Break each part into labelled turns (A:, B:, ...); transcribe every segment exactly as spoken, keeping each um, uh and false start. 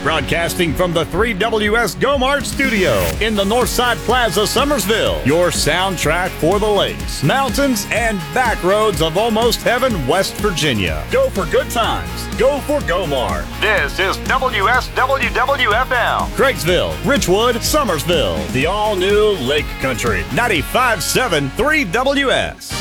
A: Broadcasting from the three W S GoMart studio in the Northside Plaza, Summersville. Your soundtrack for the lakes, mountains, and back roads of almost heaven, West Virginia. Go for good times. Go for GoMart. This is W S W W F M. Craigsville, Richwood, Summersville. The all-new Lake Country. ninety-five point seven three W S.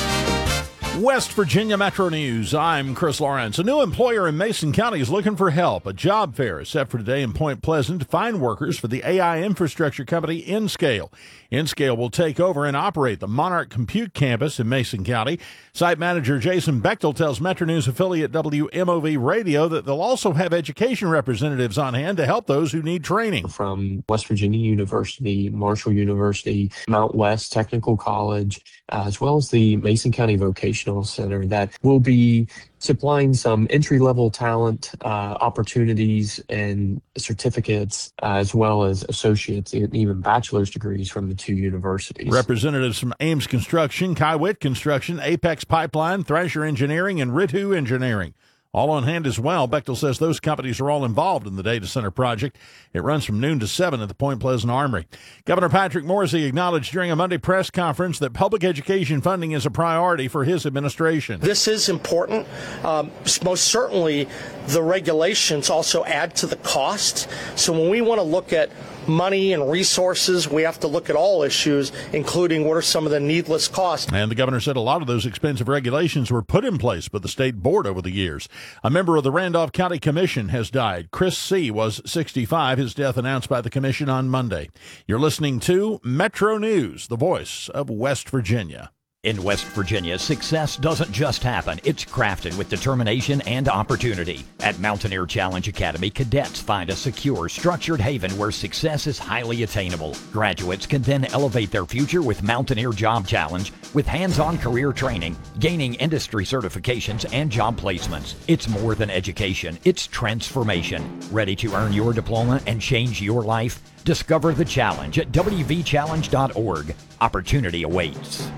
B: West Virginia Metro News. I'm Chris Lawrence. A new employer in Mason County is looking for help. A job fair is set for today in Point Pleasant to find workers for the A I infrastructure company Nscale. Nscale will take over and operate the Monarch Compute campus in Mason County. Site manager Jason Bechtel tells Metro News affiliate W M O V Radio that they'll also have education representatives on hand to help those who need training.
C: From West Virginia University, Marshall University, Mount West Technical College, uh, as well as the Mason County Vocational Center, that will be supplying some entry-level talent uh, opportunities and certificates, uh, as well as associates and even bachelor's degrees from the two universities.
B: Representatives from Ames Construction, Kywit Construction, Apex Pipeline, Thrasher Engineering, and Ritu Engineering all on hand as well. Bechtel says those companies are all involved in the data center project. It runs from noon to seven at the Point Pleasant Armory. Governor Patrick Morrisey acknowledged during a Monday press conference that public education funding is a priority for his administration.
D: This is important. Um, most certainly, the regulations also add to the cost. So when we want to look at money and resources, we have to look at all issues, including what are some of the needless costs.
B: And the governor said a lot of those expensive regulations were put in place by the state board over the years. A member of the Randolph County Commission has died. Chris C. was sixty-five. His death announced by the commission on Monday. You're listening to Metro News, the voice of West Virginia.
E: In West Virginia, success doesn't just happen. It's crafted with determination and opportunity. At Mountaineer Challenge Academy, cadets find a secure, structured haven where success is highly attainable. Graduates can then elevate their future with Mountaineer Job Challenge, with hands-on career training, gaining industry certifications, and job placements. It's more than education. It's transformation. Ready to earn your diploma and change your life? Discover the challenge at w v challenge dot org. Opportunity awaits.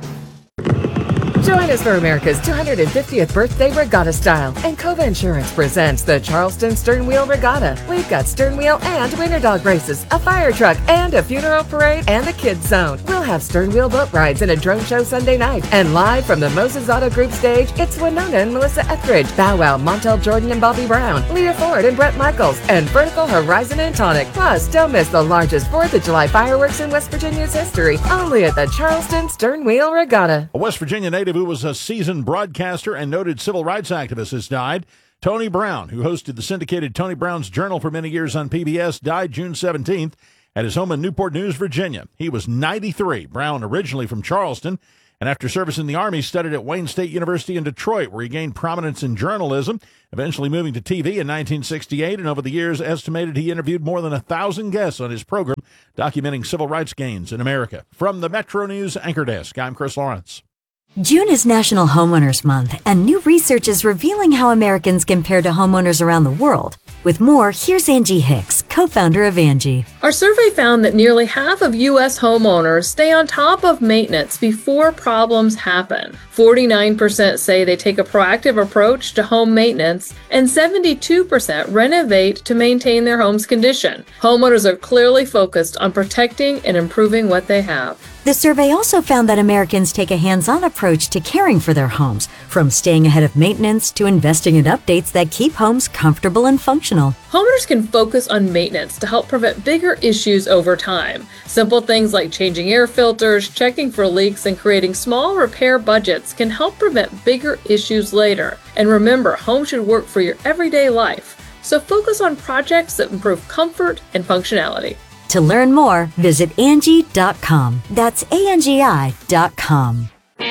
F: Join us for America's two hundred fiftieth birthday regatta style. And Cova Insurance presents the Charleston Stern Wheel Regatta. We've got stern wheel and winter dog races, a fire truck, and a funeral parade, and a kids zone. We'll have stern wheel boat rides and a drone show Sunday night. And live from the Moses Auto Group stage, it's Winona and Melissa Etheridge, Bow Wow, Montel Jordan and Bobby Brown, Leah Ford and Brett Michaels, and Vertical Horizon and Tonic. Plus, don't miss the largest fourth of July fireworks in West Virginia's history, only at the Charleston Stern Wheel Regatta.
B: A West Virginia native who was a seasoned broadcaster and noted civil rights activist has died. Tony Brown, who hosted the syndicated Tony Brown's Journal for many years on P B S, died June seventeenth at his home in Newport News, Virginia. He was ninety-three. Brown, originally from Charleston, and after service in the Army, studied at Wayne State University in Detroit, where he gained prominence in journalism, eventually moving to T V in nineteen sixty-eight, and over the years estimated he interviewed more than a thousand guests on his program documenting civil rights gains in America. From the Metro News Anchor Desk, I'm Chris Lawrence.
G: June is National Homeowners Month, and new research is revealing how Americans compare to homeowners around the world. With more, here's Angie Hicks, co-founder of Angie.
H: Our survey found that nearly half of U S homeowners stay on top of maintenance before problems happen. forty-nine percent say they take a proactive approach to home maintenance, and seventy-two percent renovate to maintain their home's condition. Homeowners are clearly focused on protecting and improving what they have.
G: The survey also found that Americans take a hands-on approach to caring for their homes, from staying ahead of maintenance to investing in updates that keep homes comfortable and functional.
H: Homeowners can focus on maintenance to help prevent bigger issues over time. Simple things like changing air filters, checking for leaks, and creating small repair budgets can help prevent bigger issues later. And remember, home should work for your everyday life. So focus on projects that improve comfort and functionality.
G: To learn more, visit Angie dot com. That's A N G I dot com.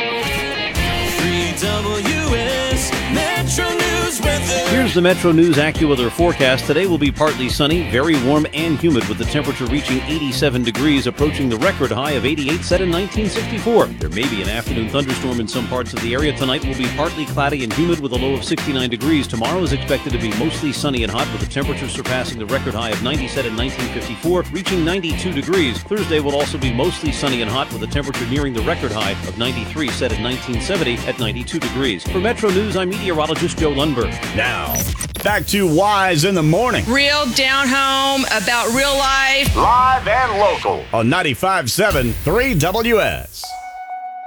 I: three W S Metro News weather.
J: Here's the Metro News AccuWeather forecast. Today will be partly sunny, very warm and humid, with the temperature reaching eighty-seven degrees, approaching the record high of eighty-eight set in nineteen sixty-four. There may be an afternoon thunderstorm in some parts of the area. Tonight will be partly cloudy and humid with a low of sixty-nine degrees. Tomorrow is expected to be mostly sunny and hot, with the temperature surpassing the record high of ninety set in nineteen fifty-four, reaching ninety-two degrees. Thursday will also be mostly sunny and hot, with a temperature nearing the record high of ninety-three set in nineteen seventy at ninety-two degrees. For Metro News, I'm meteorologist Joe Lundberg.
A: Now,
K: now.
A: Back to Wise in the Morning.
K: Real down home about real life.
A: Live and local on ninety-five point seven three W S.